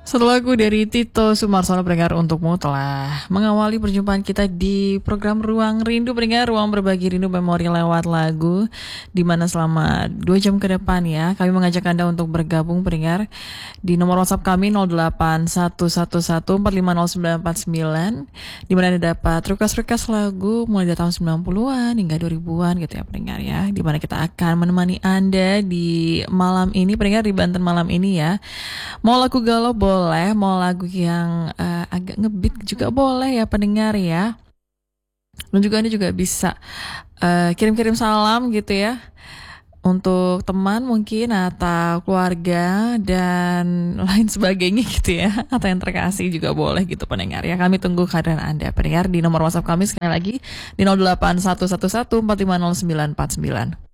Satu lagu dari Tito Sumarsono pendengar untukmu telah mengawali perjumpaan kita di program Ruang Rindu pendengar, ruang berbagi rindu memori lewat lagu, di mana selama 2 jam ke depan ya kami mengajak Anda untuk bergabung pendengar di nomor WhatsApp kami 08111450949, di mana Anda dapat request lagu mulai dari tahun 90-an hingga 2000-an gitu ya pendengar ya, di mana kita akan menemani Anda di malam ini pendengar, di Banten malam ini ya. Mau lagu galau boleh, mau lagu yang agak ngebeat juga boleh ya pendengar ya. Dan juga Anda juga bisa kirim-kirim salam gitu ya untuk teman mungkin atau keluarga dan lain sebagainya gitu ya, atau yang terkasih juga boleh gitu pendengar ya. Kami tunggu kehadiran Anda pendengar di nomor WhatsApp kami sekali lagi di 08111450949.